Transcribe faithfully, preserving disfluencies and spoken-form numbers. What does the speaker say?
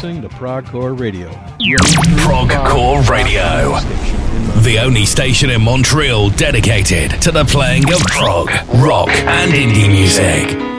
listening to Progcore Radio. Progcore Radio. The only station in Montreal dedicated to the playing of prog, rock, and indie music.